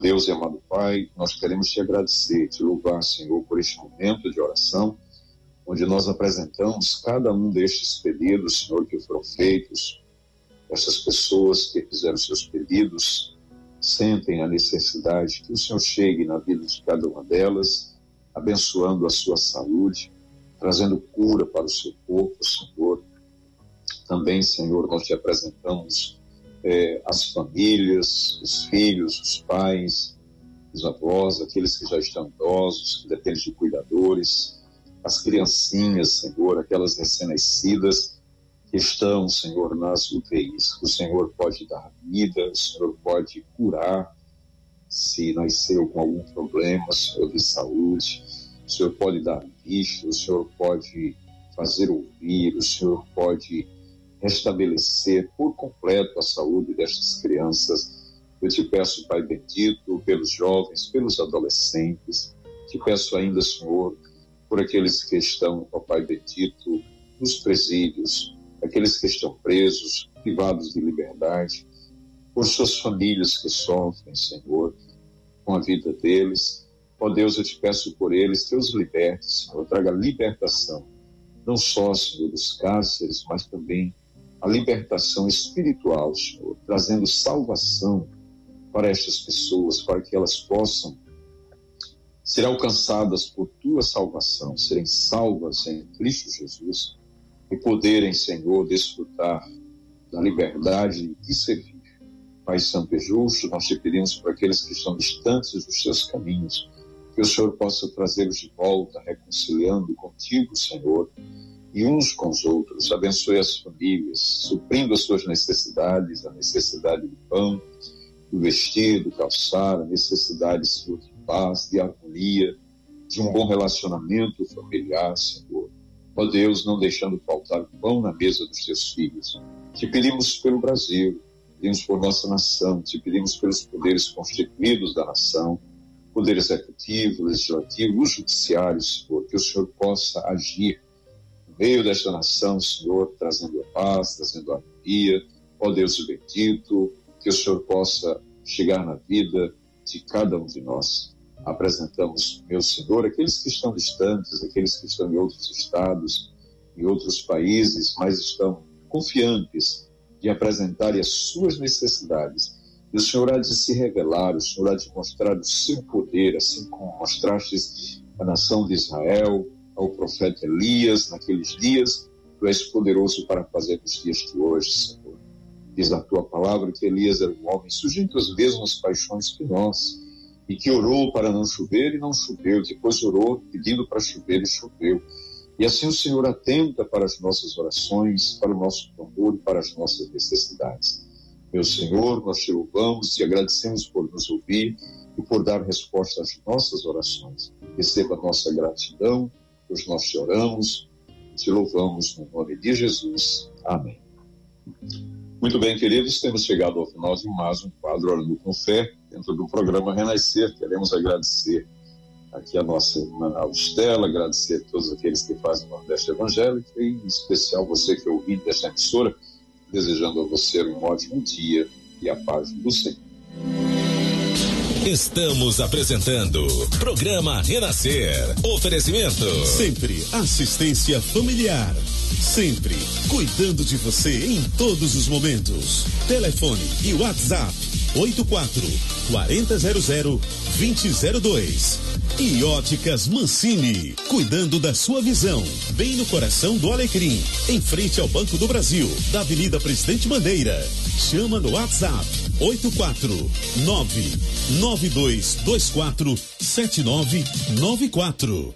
Deus e amado Pai, nós queremos te agradecer, te louvar, Senhor, por este momento de oração, onde nós apresentamos cada um destes pedidos, Senhor, que foram feitos. Essas pessoas que fizeram seus pedidos sentem a necessidade que o Senhor chegue na vida de cada uma delas, abençoando a sua saúde, trazendo cura para o seu corpo, Senhor. Também, Senhor, nós te apresentamos as famílias, os filhos, os pais, os avós, aqueles que já estão idosos, que dependem de cuidadores, as criancinhas, Senhor, aquelas recém-nascidas que estão, Senhor, nas UTIs. O Senhor pode dar vida, o Senhor pode curar se nasceu com algum problema, Senhor, de saúde. O Senhor pode dar vista, o Senhor pode fazer ouvir, o Senhor pode restabelecer por completo a saúde destas crianças. Eu te peço, Pai bendito, pelos jovens, pelos adolescentes. Te peço ainda, Senhor, por aqueles que estão, ó Pai bendito, nos presídios, aqueles que estão presos, privados de liberdade, por suas famílias que sofrem, Senhor, com a vida deles. Ó Deus, eu te peço por eles que os libertes, Senhor, traga libertação, não só, Senhor, dos cárceres, mas também a libertação espiritual, Senhor, trazendo salvação para estas pessoas, para que elas possam ser alcançadas por tua salvação, serem salvas em Cristo Jesus e poderem, Senhor, desfrutar da liberdade de servir. Pai Santo e Justo, nós te pedimos para aqueles que estão distantes dos seus caminhos, que o Senhor possa trazê-los de volta, reconciliando contigo, Senhor, e uns com os outros. Abençoe as famílias, suprindo as suas necessidades, a necessidade de pão, do vestido, do calçar, a necessidade, Senhor, de paz, de harmonia, de um bom relacionamento familiar, Senhor. Ó Deus, não deixando faltar pão na mesa dos teus filhos. Te pedimos pelo Brasil, pedimos por nossa nação, te pedimos pelos poderes constituídos da nação, poder executivo, legislativo, o judiciário, Senhor, que o Senhor possa agir no meio desta nação, Senhor, trazendo a paz, trazendo a harmonia. Ó Deus bendito, que o Senhor possa chegar na vida de cada um de nós. Apresentamos, meu Senhor, aqueles que estão distantes, aqueles que estão em outros estados, em outros países, mas estão confiantes de apresentar as suas necessidades. E o Senhor há de se revelar, o Senhor há de mostrar o seu poder, assim como mostraste a nação de Israel, ao profeta Elias, naqueles dias. Tu és poderoso para fazer nos dias de hoje, Senhor. Diz a tua palavra que Elias era um homem sujeito às mesmas paixões que nós, e que orou para não chover e não choveu, depois orou pedindo para chover e choveu. E assim o Senhor atenta para as nossas orações, para o nosso clamor e para as nossas necessidades. Meu Senhor, nós te louvamos e agradecemos por nos ouvir e por dar resposta às nossas orações. Receba a nossa gratidão, pois nós te oramos e te louvamos no nome de Jesus. Amém. Muito bem, queridos, temos chegado ao final de mais um quadro Orando com Fé, dentro do programa Renascer. Queremos agradecer aqui a nossa irmã Austela, agradecer a todos aqueles que fazem o Nordeste Evangélico e, em especial, você que é ouvinte desta emissora, desejando a você um ótimo dia e a paz do Senhor. Estamos apresentando Programa Renascer. Oferecimento. Sempre assistência familiar. Sempre cuidando de você em todos os momentos. Telefone e WhatsApp 84-4000-2002. E Óticas Mancini, cuidando da sua visão, bem no coração do Alecrim, em frente ao Banco do Brasil, da Avenida Presidente Bandeira. Chama no WhatsApp 849-9224-7994.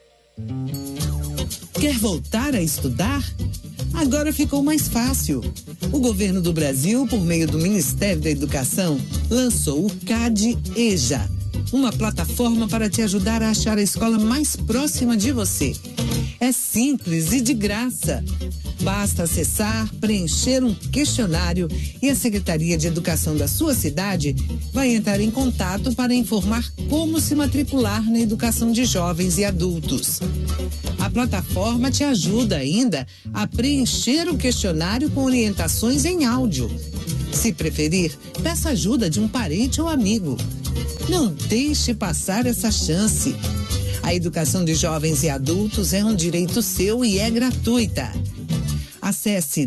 Quer voltar a estudar? Agora ficou mais fácil. O governo do Brasil, por meio do Ministério da Educação, lançou o CAD-EJA, uma plataforma para te ajudar a achar a escola mais próxima de você. É simples e de graça. Basta acessar, preencher um questionário e a Secretaria de Educação da sua cidade vai entrar em contato para informar como se matricular na educação de jovens e adultos. A plataforma te ajuda ainda a preencher o questionário com orientações em áudio. Se preferir, peça ajuda de um parente ou amigo. Não deixe passar essa chance. A educação de jovens e adultos é um direito seu e é gratuita. Acesse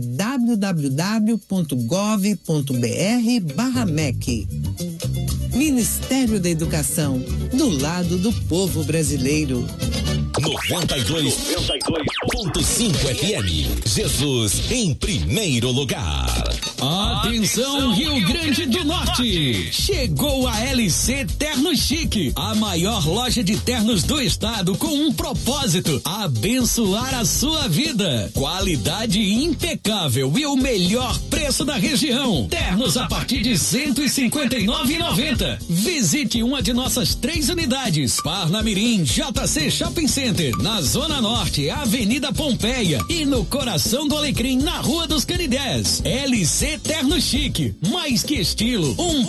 www.gov.br/MEC. Ministério da Educação, do lado do povo brasileiro. 92.5 FM. Jesus em primeiro lugar. Atenção, Rio Grande do Norte! Chegou a LC Terno Chique, a maior loja de ternos do estado, com um propósito: abençoar a sua vida. Qualidade impecável e o melhor preço da região. Ternos a partir de R$ 159,90. Visite uma de nossas 3 unidades: Parnamirim, JC Shopping Center, na Zona Norte, Avenida Pompeia, e no coração do Alecrim, na Rua dos Canidés. LC Terno Chique, mais que estilo, um